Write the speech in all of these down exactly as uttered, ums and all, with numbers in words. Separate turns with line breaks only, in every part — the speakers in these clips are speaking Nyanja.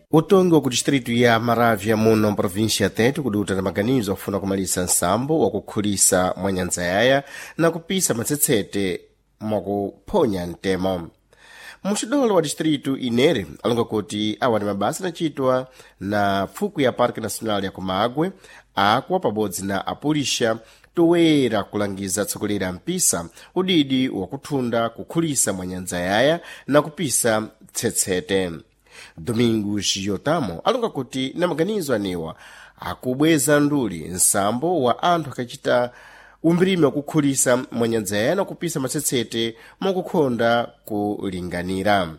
utongi wa kudistritu ya Maravya muno provinsia ya Tete kuduta na maganizo afuna kumalisa nsambo wa kukhulisa mwanyanza yaya na kupisa matsetsete mwakuponya ntemo. Muxidolo wa distritu inere alonga kuti awa ni mabasa nachitwa na pfuku ya Parque Nacional ya Kumagwe akwa pabodzi na apulisha toera kulangiza tsokolera mpisa udidi wa kuthunda kukhulisa mwanyanza yaya na kupisa tsetsete. Domingos Yotamo alonga kuti na maganizo anewa akubweza nduli nsambo wa anthu akachita umbirimi wa kukhulisa mwanyanza yaya na kupisa matsetsete mwakukhonda kulinganira.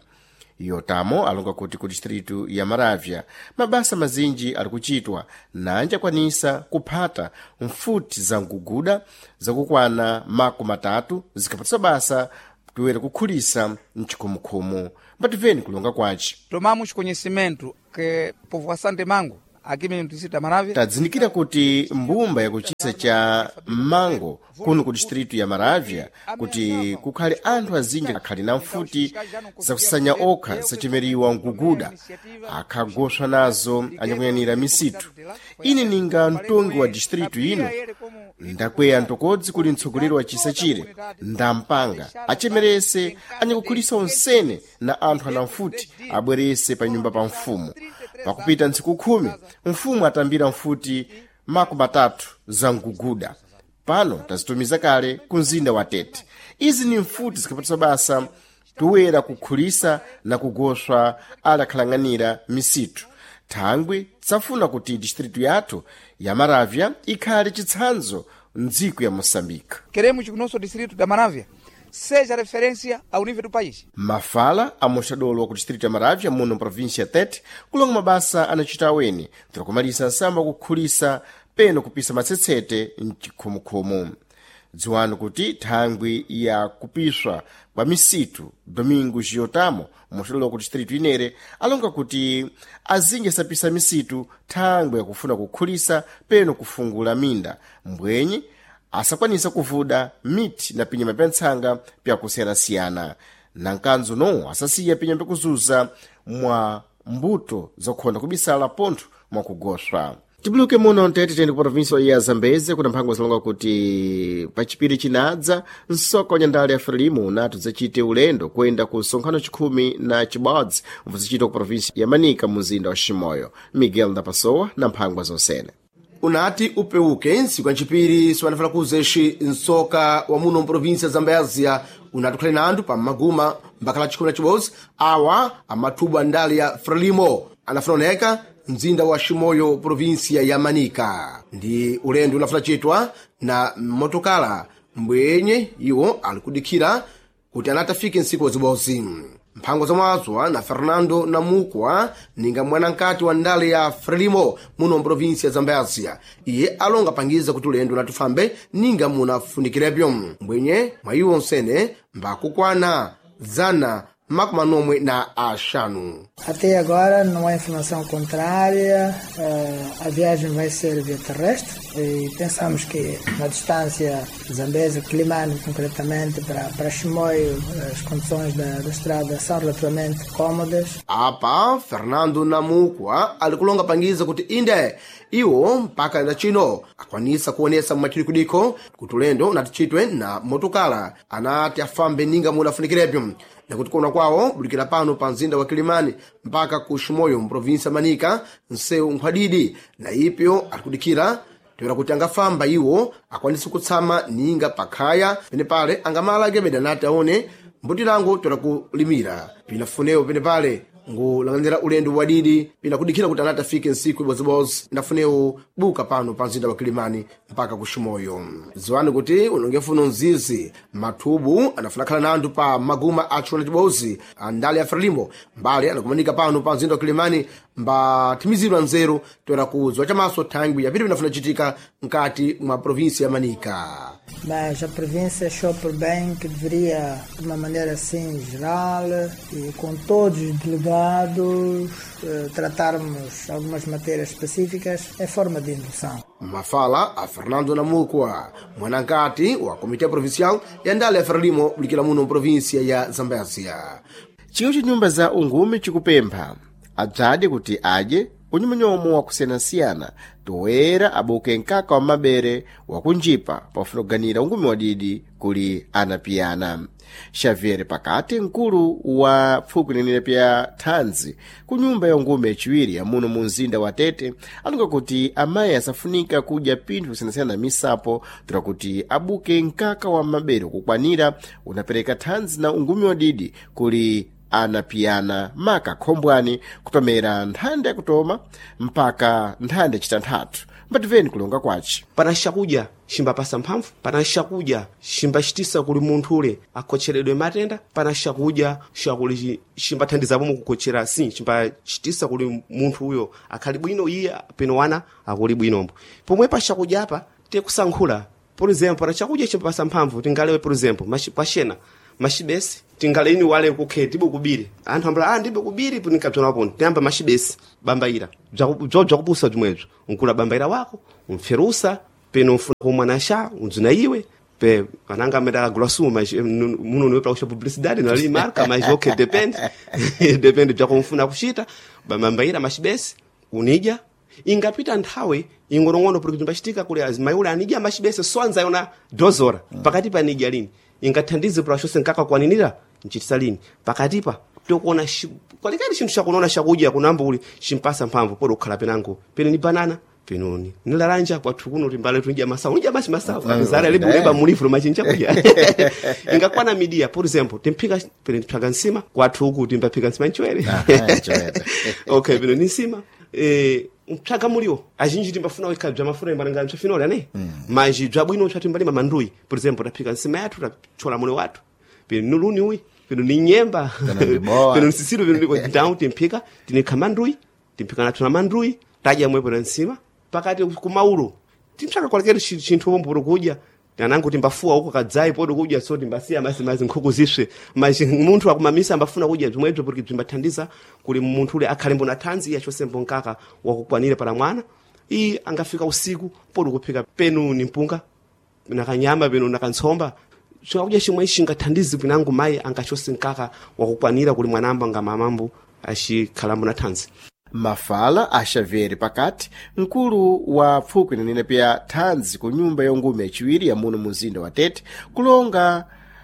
Yotamo alonga kuti ku distritu ya Maravya mabasa mazinji ali kuchitwa nanja kwanisa kuphata mfuti za mguguda zakukwana mako matatu zikapatisa basa tuwere kukhulisa mchikumukumu. Bativeni kulonga kwaci.
Tomamos conhecimento que povoação de Mango aqui no distrito da Maravya
tadzindikira kuti mbumba ya kuchisa cha Mango kuno ku distritu ya Maravya kuti kukhali anthu azinji akhali na mfuti zakusanya okha sachimeriwa mguguda akhagoswa nazo anyakuyanira misitu. Ine ninga mtongi wa distritu ino ndakweya ntokodzi kuli mtsogoleri wa chisa chire ndampanga achemerese anyakukhulisa onsene na anthu ana mfuti abwerese pa nyumba pa mfumu. Pakupita ntsiku khumi mfumu atambira mfuti mako matatu za mguguda. Pano tazitumiza kale ku mzinda wa Tete. Izi ni mfuti zikapatisa basa tuwera kukhulisa na kugoswa ala khalang'anira misitu. Thangwe tsafuna kuti distritu yathu ya Maravya ikhale chitsanzo mdziko ya Moçambique.
Queremos que o nosso distrito da Maravya seja referência ao nível do país.
Mafala a moxadolo ku distrito ya Maravya muno província ya Tete kulonga mabasa anachita aweni tirakumalisa nsamba kukhulisa peno kupisa matsetsete mchikhumukhumu. Dziwani kuti thangwi ya kupiswa kwa misitu Domingos Yotamo moxadolo ku distrito inere alonga kuti azinji asapisa misitu thangwi ya kufuna kukhulisa peno kufungula minda mbwenye asakwanisa kuvuda miti na pinyama pya ntsanga pya kusiyana-siyana. Na nkanzo no asasiya pinyama pya kuzuza mwa mbuto zakukhonda kubisala pontho mwa kugoswa. Tibuluke muno ntete tende ku provinsia ya Zambeze kuna mphango zalonga kuti pachipiri chinadza nsoka wa nyandale ya Frelimo natu zacite ulendo kwenda ku nsonkhano chikhumi na chibodzi mvuzichita ku provinsia ya Manika muzinda wa Chimoio. Miguel Ndapasowa na mphango zonsene.
Unati upeuke nsiku ya nchipiri siwanafala kuzeshi nsoka wa muno provinsia ya Zambezia unati kukhali na anthu pa maguma mbakala chikhumi na chibodzi awa amatuba ndali ya Frelimo anafanoneka mzinda wa Chimoio provinsia ya Manika. Ndi ulendo unafala chitwa na motokala mbwenye iwo alikudikira kuti anatafike nsiku wazibodzi. Mphango zamwazwa na Fernando Namukwa ninga mwanankati wa ndale ya Frelimo muno provinsia ya Zambezia. Iye alonga pangiza kuti ulendo natufambe ninga munafunikirepyo mbwenye mwa iwo nsene mbakukwana zana makumanomwe na axanu.
Até agora não há informação contrária, uh, a viagem vai ser via terrestre e pensamos que na distância Zambeze, Climane concretamente para, para Chimoio, as condições da, da estrada são relativamente cômodas.
Apa, Fernando Namukwa alikulonga pangiza kuti inde iwo mpaka na chino akwanisa kuonesa mmachilikudiko kuti ulendo natichitwe na motokala anati afambe ninga munafunikirepyo na kuti kuona kwawo bulikira pano pa mzinda wa Kilimani mpaka ku Chimoio mprovinsia Manika nseu nkhwadidi na ipyo alikudikira toera kuti angafamba iwo akwanisa kutsama ninga pakhaya pene pale angamalage medanati aone mbutirango toera kulimira pinafuneo pene pale ngulanganira ulendo wadidi pina kudikira kuti anatafike nsiku ibozibodzi nafuneo buka pano pa mzinda wa Kilimani mpaka ku Chimoio. Ziwani kuti unongefuno nzizi matubu anafuna khala na anthu pa maguma a chikhumi na chibodzi andale ya Frelimo mbali anakumanika pano pa mzinda wa Kilimani mbatimizidwa nzeru toera kudziwa chamaso thangwi yapita pinafuna chitika nkati mwa provinsia ya Manika.
Mas a província achou por bem que deveria, de uma maneira assim geral e com todos os delegados, eh, tratarmos algumas matérias específicas em forma de indução.
Mafala a Fernando Namukwa, mwanankati wa Komite Provincial ya ndale ya Frelimo bulikira muno provinsia ya Zambezia.
Chiyo cha nyumba za ungumi chikupempha adzade kuti adye unyomonyomo wakusiyanasiyana toera abuke nkaka wa mabere wakunjipa pafuna kuganira ungumi wadidi kuli anapiyana. Xavier Pakati, mkulu wa pfuko linene pya thanzi ku nyumba ya ungumi yaciwiri ya muno mu mzinda wa Tete, alunga kuti amayi asafunika kudya pinthu kusiyanasiyana na misapo tura kuti abuke nkaka wa mabere kukwanira unapereka thanzi na ungumi wadidi kuli anapiyana maka khombwani kutomera nthanda yakutoma mpaka nthanda yacitanthatu. Mbativeni kulonga kwaci.
Pana xakudya ximbapasa mphamvu, pana xakudya ximbacitisa kuli munthu ule akhocheredwe matenda, pana xakudya xakuli ximbathandiza pomwe kukhochera sim ximbacitisa kuli munthu uyo akhali bwino iye peno wana akuli bwinombo. Pomwe pa xakudya apa tekusankhula, por exemplo, para xakudya ximbapasa mphamvu tingalewe por exemplo paxena maxibesi tingaleini wale kukhe tibo kubiri anthu ambala ah ndibe kubiri punikapzona poni tiyamba maxibesi bambaira bzo bzakupusa bzimwezo unkula bambaira wako umferusa peno ufuna kumwana xa unzina iwe pe ananga amenda agula sumo mas muno niwe pra kuxa publicidade na ali marca mas okay depende depende bza kumfuna kuxita bambaira maxibesi unija ingapita nthawe ingorong'ono porque timbaxitika kule azimayula anija maxibesi só anzayona duas horas pakati pa nija lini ingathandize pra xose nkaka kwaninira nchitisa lini pakatipa tokuona kwalikali xinthu xakunaona xakudya kunambuli ximpasa mphamvu pode kukhala penango pene ni banana penoni ni laranja kwathu kuno timbale tunija masawu unija basi masawu amzara lebu leba mulivro machinja kudya ingakwana media por exemplo timphika pene tiphaka nsima kwathu huku timbaphika nsima nchwere okay pene ni nsima eh mphaka mulio ajinji timbafuna weka bya mafura imbalanga mchafinole ne manji bya bwino chatimbalima mandui por exemplo taphika nsima yathu tachola mule watu pene nuluni uyi pene ni nyemba pene nsisiro pene ndiko down timphika tinikha mandui timphika nathu na mandui taja mwepo na nsima pakati kumaulo timphaka kwalekera chinthu pompo kudya nanango timbafua huko kadzai podo kudya so timbasiya masi masi nkhuku ziswe mas munthu akumamisa ambafuna kudya bzimwezo porque bzimbathandiza kuli munthu ule akhalembo na thanzi ya chose mbonkaka wakukwanira para mwana i angafika usiku podo kuphika penu ni mpunga na kanyama penu na kantsomba chakudya chimwe chingathandize pinango mai angachose nkaka wakukwanira kuli mwanamba ngamamambo ashikhalambo na thanzi.
Mafala a Xavier Pakati, mkulu wa pfuko linene pya thanzi ku nyumba ya ungumi yaciwiri ya muno mu mzinda wa Tete, kulonga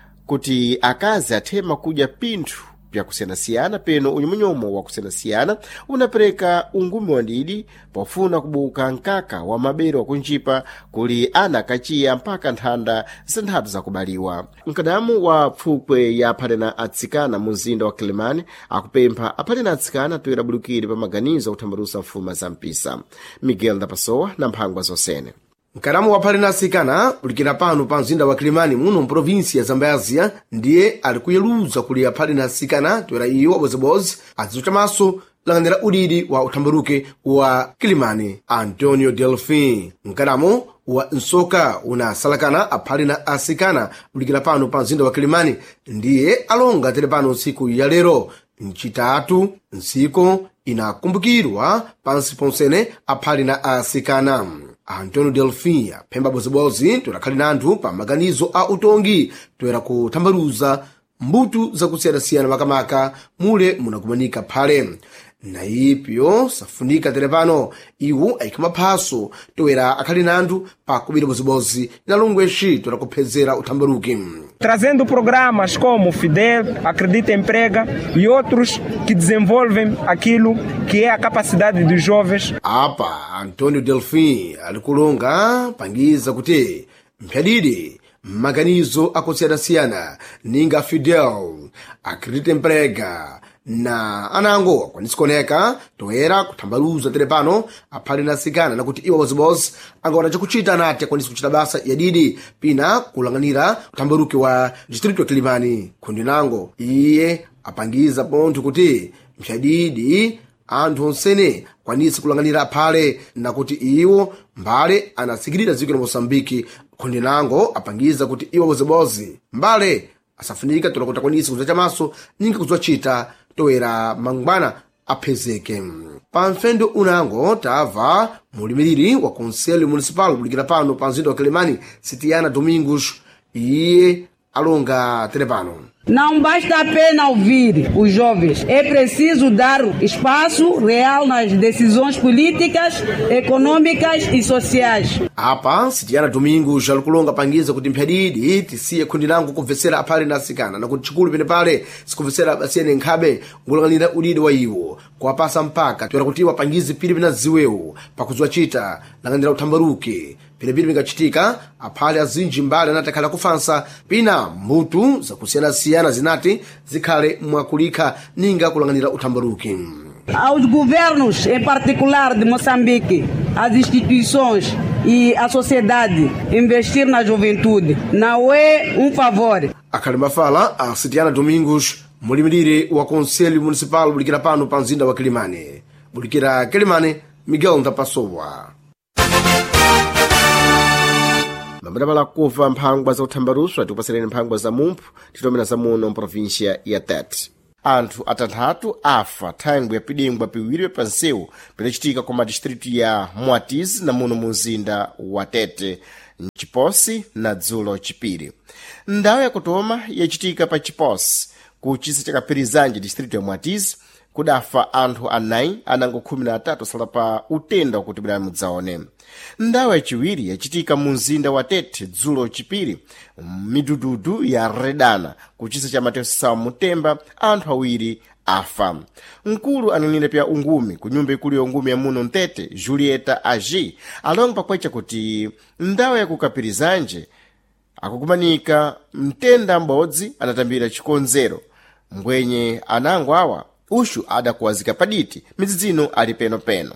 kuti akazi athema kudya pinthu pya kusiyanasiyana peno unyomonyomo wa kusiyanasiyana unapereka ungumi wandidi pofuna kubuka nkaka wa mabere wakunjipa kuli ana kachiya mpaka nthanda zinthatu zakubaliwa. Mkadamu wa pfukwe ya aphalena atsikana mu mzinda wa Kilimani akupempha aphalena atsikana toera bulukire pa maganizo akuthambalusa mfuma za mpisa. Miguel da Pessoa na mphangwa zosene.
Mkadamu wa aphalena atsikana ulikira pano pa mzinda wa Kilimani muno mprovinsi ya Zambezia ndiye alikuyeluza kuli aphalena atsikana toera iyo wabozibozi azichamaso lang'anira udidi wa uthambaruke wa Kilimani. Antonio Delfin, mkadamu wa nsoka unasalakana aphalena atsikana ulikira pano pa mzinda wa Kilimani ndiye alonga tele pano siku ya lero ncitatu nsiko inakumbukirwa pansi ponsene aphalena atsikana. Antonio Delfin phemba bozibozi torakhali nanthu pa maganizo a utongi toera kuthambaluza mbuto zakusiyanasiyana makamaka mule munakumanika phale na ipyo safunika telepano iwo aikama phaso toera akhali nanthu pa kubira bozibozi na longweshi toera kuphezera uthambaruki.
Trazendo programas como Fidel, Acredita Emprega e outros que desenvolvem aquilo que é a capacidade dos jovens.
Apa Antonio Delfin alikulonga pangiza kuti mpyadidi maganizo akusiyanasiyana ninga Fidel, Acredita Emprega na anango kwanisikoneka toera kuthambaluza telepano aphalena atsikana nakuti iwo bozibozi angaona chakuchita nati akwanisa kuchita basa yadidi pina kulang'anira uthambaruki wa distrito ya Kilimani. Kundinango iye apangiza pontho kuti mpyadidi anthu onsene kwanisa kulang'anira aphale nakuti iwo mbale anasikirira dziko la Mosambiki. Kundinango apangiza kuti iwo bozibozi mbale asafunika tola kuti akwanisa kuzacamaso ninga kuzochita toera mangwana aphezeke. Pa mfendo unango tava mulimiriri wa Conselho Municipal kulikira pano pa mzinda wa Kilimani Sitiana Domingos iye alonga telepano.
Não basta apenas ouvir os jovens, é preciso dar espaço real nas decisões políticas, econômicas e sociais.
Apa Sitiana Domingos alikulonga pangiza kuti mphadidi tisiye khundi langu kumvetsera aphale na asikana na kuti chikulu pene pale sikumvetsera asiyene nkhabe ngulang'anira ulidi wa iwo kuwapasa mpaka toera kuti wapangizi pili pina ziwewo pakudziwa chita lang'anira uthambaruke pilipili pingachitika aphale azinji mbali anatakhala kufansa pina mbuto zakusiyana-siyana zinati zikhale mwakulikha ninga kulang'anira uthambaruke.
Aos governos, em particular de Moçambique, as instituições e a sociedade, investir na juventude não é um favor.
Akhali mafala a Sitiana Domingos, mulimirire wa Conselho Municipal bulikira pano pa mzinda wa Kilimani. Bulikira Kilimani, Miguel Ndapasowa.
Mabadabala kuva mphangwa za uthambaruswa tikupasireni mphangwa za mumphu titomera za muno mprovinsia ya Tete. Anthu atanthatu afa thangwi ya pidengwa piwiri pa nsewu pidachitika ku madistritu ya Mwatizi na muno mu mzinda wa Tete, Chiposi na Dzulo Chipiri. Ndawo ya kutoma yachitika pa Chiposi ku chisa cha Kapirizanje distritu ya Mwatizi kudafa anthu anayi anango khumi na atatu sala pa utenda wakuti bwera mudzaone. Ndawo yachiwiri yachitika mu mzinda wa Tete, Dzulo Chipiri, midududu ya redana kuchisa cha Mateus Sawa Mutemba anthu awiri afa. Mkulu analinda pya ungumi ku nyumba ikulu ya ungumi ya muno Tete, Julieta Agi, alonga pakwecha kuti ndawo ya kukapirizanje akukumanika mtenda m'bodzi anatambira chikonzero mbwenye anango awa ushu adakuwazika paditi midzidzino ali peno-peno.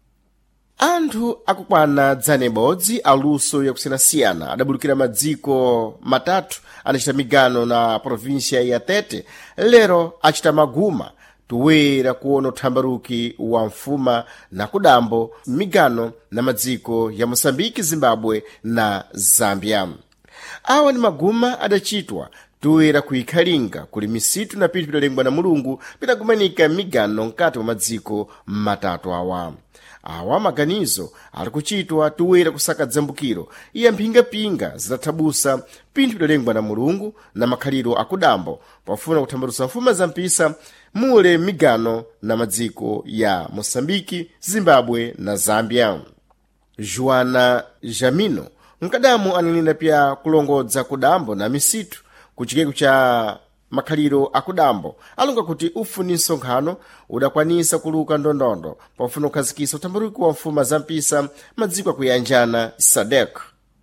Anthu akukwana dzane bodzi aluso yakusiyana-siyana adabulukira madziko matatu anachita migano na provinsia ya Tete, lero achita maguma tuwera kuona uthambaruki wa mfuma na kudambo migano na madziko ya Moçambique, Zimbabwe na Zambia. Awa ni maguma adachitwa tuwera kuikhalinga kuli misitu na pitu pidalengwa na Mulungu pidagumanika migano nkati wa madziko matatu awa. Awa maganizo ali kuchitwa tuwera kusaka dzambukiro iya mphinga-pinga zitathabusa pinthu pidalengwa na Mulungu na makhaliro akudambo pafuna kuthambalusa mfuma za mpisa mule migano na madziko ya Moçambique, Zimbabwe na Zambia. Joana Jamino mkadamu analinda pya kulongodza kudambo na misitu kuchikeku cha makhaliro akudambo alunga kuti ufuni nsonkhano udakwanisa kuluka ndondondo pafuna kukhazikisa uthambaruki wa mfuma za mpisa madziko akuyanjana Sadek.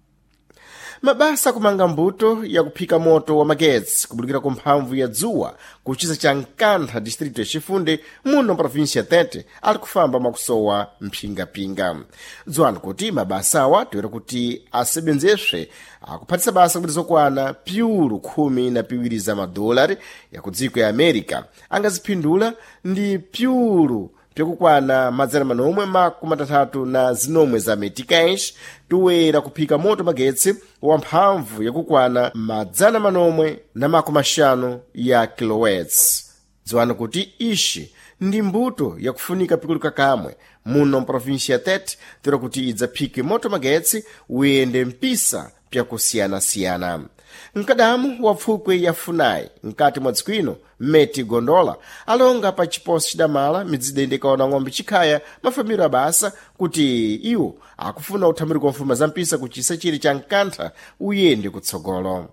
Mabasa kumanga mbuto ya kuphika moto wa magetsi kubulikira ku mphamvu ya dzuwa kuchisa cha Nkantha distritu ya Chifunde muno provinsia ya Tete ali kufamba mwakusowa mphinga-pinga. Dzwani kuti mabasa awa toera kuti asebenzeswe akuphatisa basa kuti zokwana piulu khumi na piwiri za madolari ya kudziko ya America angaziphindula ndi piulu pyakukwana madzana manomwe makumi atatu na zinomwe za meticais tuwera kuphika moto magetsi wa mphamvu yakukwana madzana manomwe na makumi ashanu ya kilowatts. Dziwani kuti ishi ndi mbuto yakufunika pikulu kakamwe muno mprovinsia ya Tete toera kuti idzaphike moto magetsi uyende mpisa pyakusiyana-siyana. Mkadamu wa pfukwe ya Funai nkati mwa dziko ino Meti Gondola alonga pa chiposi chidamala midzidende kaona ng'ombe chikhaya mafambiro abasa kuti iwo akufuna uthambaruki wa mfuma za mpisa kuchisa chiri cha Nkantha uyende kutsogolo.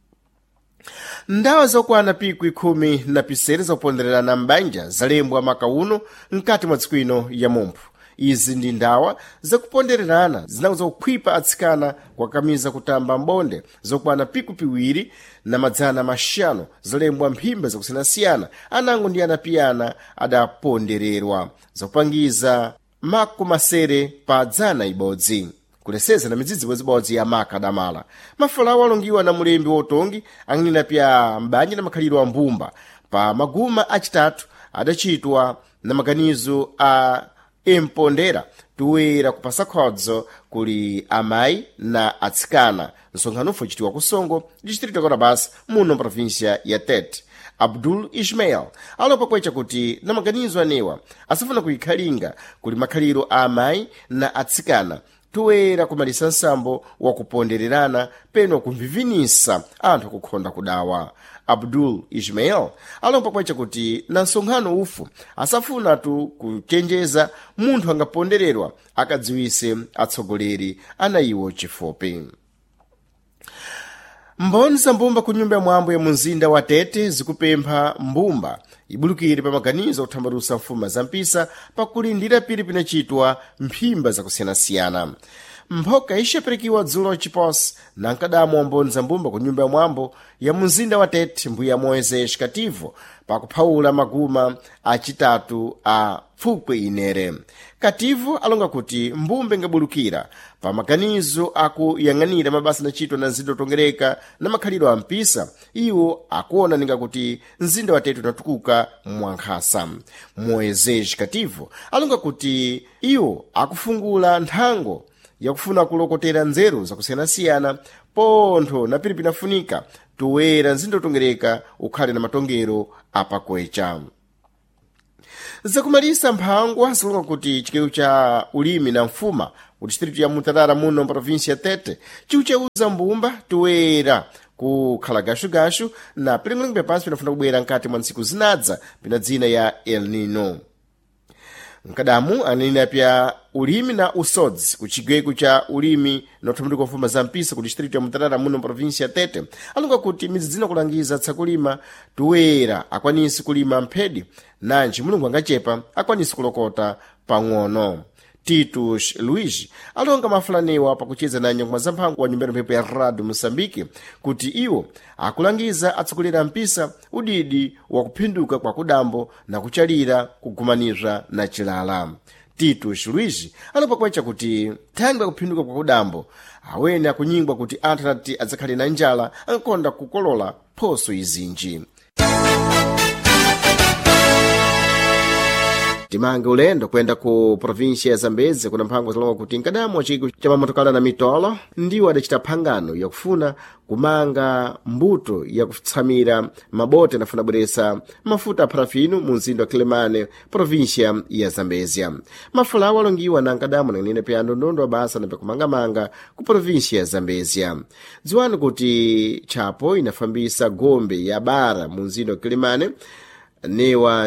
Ndawa zokwana pikwi khumi na pisere zakupondererana mbanja zalembwa makauno nkati mwa dziko ino ya mumphu. Izi ndi ndawa zakupondererana zinauza kukhwipa atsikana kwakamiza kutamba mbonde zokwana piku piwiri na madzana maxanu zalembwa mphimba zakusiyana-siyana anango ndi anapiyana adapondererwa zakupangiza maku masere pa dzana ibodzi kuleseza na midzidzi ibodzi ya maka adamala. Mafalawo alongiwa na mulembi wotongi ang'nina pya mbanja na makhaliro a mbumba pa maguma achitatu adachitwa na maganizo a empondera tuwera kupasa khodzo kuli amayi na atsikana nsonkhanofu chitiwa kusongo district ya Korabasa muno provinsia ya Tete. Abdul Ismail alopa kwecha kuti na maganizo anewa asafuna kuikhalinga kuli makhaliro a amayi na atsikana tuwera kumalisa nsambo wa kupondererana peno kumvivinisa anthu akukhonda kudawa. Abdul Ismail alomba kwacha kuti na nsonkhano ufu asafunatu kuchenjeza munthu angapondererwa akadziwise atsogoleri ana iwo chifupi. Mboni za mbumba ku nyumba ya mwambo ya mumzinda wa Tete zikupempha mbumba ibulukire pa maganizo akuthambalusa mfuma za mpisa pakulindira pili pinachitwa mphimba zakusiyanasiyana. Mphoka ixaperekiwa dzulo chiposi na nkadamu wa mboni za mbumba ku nyumba ya mwambo ya mumzinda wa Tete mbuya Moisés Kativo pakuphawula maguma achitatu a pfupwe inere. Kativo alonga kuti mbumba ingabulukira pa maganizo akuyang'anira mabasa nachitwa na nzinda otongereka na makhalidwe a mpisa, iwo akuona ninga kuti nzinda wa Tete unatukuka mwankhasa. Moisés Kativo alonga kuti iwo akufungula nthango yakufuna kulokotera nzeru zakusiyanasiyana pontho na pili pinafunika tuwera nzinda otongereka ukhale na matongero apakwecha. Zakumalisa mphangwa zilonga kuti chikewu cha ulimi na mfuma ku distritu ya Mutarara muno provinsia ya Tete chiucheuza mbumba tuwera kukhala gashu-gashu na pilingolingo pansi pinafuna kubwera nkati mwa ntsiku zinadza pina dzina ya El Nino. Nkadamu anena pya ulimi na usodzi ku chigweko cha ulimi na uthambuliko wa mfuma za mpisa ku distritu ya Mutarara muno provinsia ya Tete alonga kuti midzi dzina kulangiza tsakulima tuwera akwanisi kulima mphedi nanji mulungu angachepa akwanisi kulokota pang'ono. Titus Luigi alonga mafulanewa pakucheza na nyongoma za mphango wa nyumbani mphepo ya Radio Mosambiki kuti iwo akulangiza atsokolera mpisa udidi wa kuphinduka kwa kudambo na kuchalira kugumanizwa na chilala. Titus Luigi alomba kwacha kuti thangi la kuphinduka kwa kudambo awene akunyingwa kuti anthu anati adzakhale na njala ankonda kukolola phoso izinji. Timange ulendo kwenda ku provinsia ya Zambezi kuna mphango zalonga kuti nkadamu wa chigwa cha mamotokala na mitolo ndiwo adachita phangano yakufuna kumanga mbuto yakutsamira mabote nafuna bweresa mafuta a parafinu mu mzinda wa Kilimane provinsia ya Zambezia. Mafulawa alongiwa na nkadamu na nene pya ndondondo wa basa na pya kumangamanga ku provinsia ya Zambezia. Dziwani kuti chapo inafambisa gombe ya bara mu mzinda wa Kilimane newa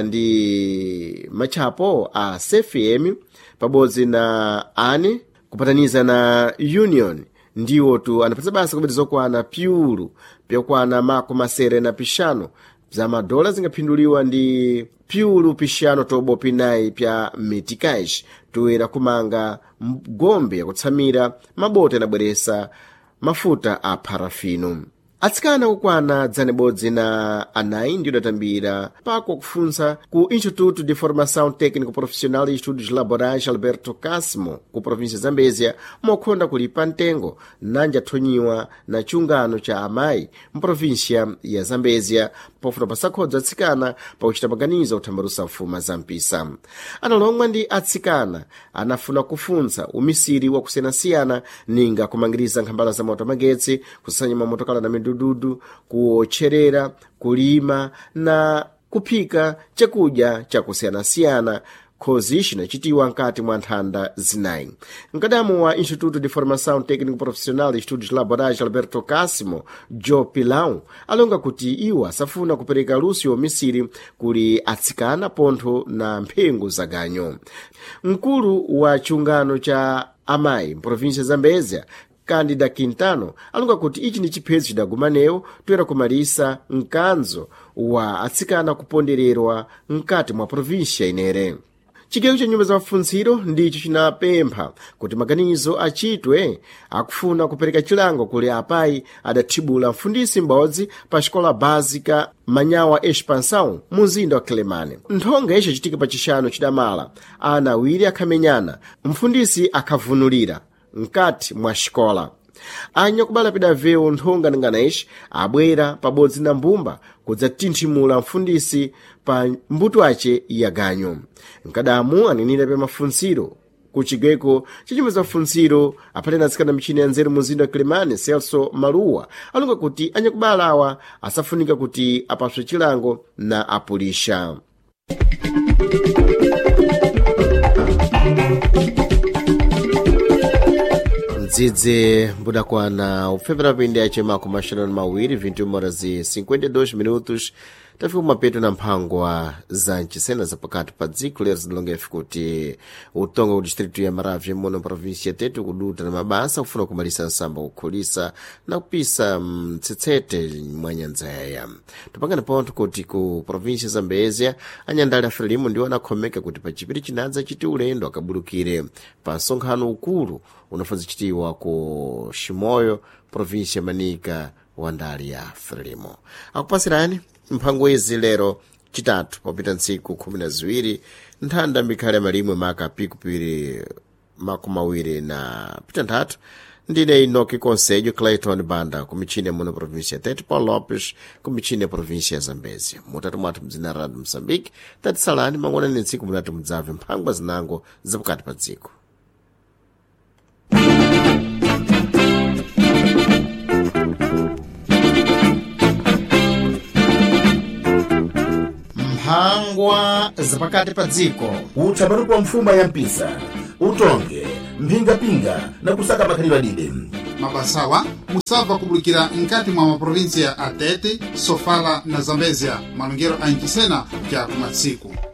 ndi machapo a C F M pabodzi na ani kupataniza na Union ndiwo tu anapatsa basa kubedi zokwana pyulu pyokwana mako masere na pishano za madola zingaphinduliwa ndi pyulu pishano tobo pinayi pya metikaish tuwera kumanga gombe yakutsamira mabote na bweresa mafuta a parafinu. Atsikana kukwana dzanebodzi na anayi ndiyo datambira pako kufunza ku Instituto de Formação Técnico Profissional e Estudos Laborais Alberto Casimo ku província Zambezia mokhonda kulipa ntengo nanja thonyiwa na chungano cha amayi mprovíncia ya Zambezia pofuna pasakhodza atsikana pakuchita maganizo kuthambalusa mfuma za mpisa. Analongwa ndi atsikana anafuna kufunza umisiri wa kusiyanasiyana ninga kumangiriza nkhambala za moto magetsi kusanya mamotokala na dudu kuocherera kulima na kuphika chakudya cha kusiyanasiyana khozi ixinachitiwa nkati mwa nthanda zinayi. Nkadamu wa Instituto de Formação Técnico Profissional e Estudos Laborais Alberto Casimo Joe Pilão alonga kuti iwo asafuna kupereka lusi omisiri kuli atsikana pontho na mphengo za ganyo. Mkulu wa chungano cha amayi mprovinsia Zambezia Candida Quintano alonga kuti ichi ni chiphezo chidagumanewo toera kumalisa mkanzo wa atsikana kupondererwa mkati mwa provinsia inere. Chigawo cha nyumba za mafunziro ndicho chinapempha kuti maganizo achitwe akufuna kupereka chilango kuli apayi adathibula mfundisi m'bodzi pa xikola básica Manyawa Expansão mu mzinda wa Kilimane. Nthonga ixa chitika pa chixano chidamala ana awiri akhamenyana mfundisi akhavunulira nkati mwa xikola. Anya kubala pidavewo nthonga ningana ixi abwera pabodzi na mbumba kudzatinthimula mfundisi pa mbuto ace ya ganyo. Nkadamu aninira pa mafunziro ku chigweko chachimwe za mafunziro apatena atsikana michini ya nzeru mu mzinda wa Kilimane Celso Maluwa alonga kuti anyakubala awa asafunika kuti apaswe chilango na apulisha. dzidzi mbudakwana ufembera pindi achemako mashanoni mawiri vinte e uma horas e cinquenta e dois minutos tafika mapeto na mphangwa za ncisena zapakati pa dziko lero zidalongefe kuti utonga ku distrito ya Maravya muno província Tete kuduta na mabasa kufuna kumalisa nsamba kukhulisa na kupisa mtsetsete mwa nyanza yaya. Tupangana ponto kuti ku província Zambezia anyandali afilimu ndiwo anakhomeka kuti pa chipiri chinadza chiti ulendo akabulukire pa nsonkhano ukulu unafanzikitiwa ku Shimoyo província Manika wandali ya afilimu. Akupasirani mphango izi lero chitatu popita ntsiku khumi na ziwiri nthanda mikhale malimwe maka pikupiri makumawiri na pita nthatu ndine Inoki Conselho Clayton Banda kumichine muno província Tete Paulo Lopes kumichine província ya Zambezia mutatu mwatu mzina Radio Moçambique tati salani mangona ni ntsiku munatu mdzave mphangwa zinango zapukati pa dziko. Mphangwa zapakati pa dziko
uthabatu kwa mfuma ya mpisa utonge mpingapinga na kusaka makhalidwe dide
mabasawa musava kubulikira nkati mwa maprovinsia ya Tete, Sofala na Zambezia malungero a ncisena kya kumatsiku.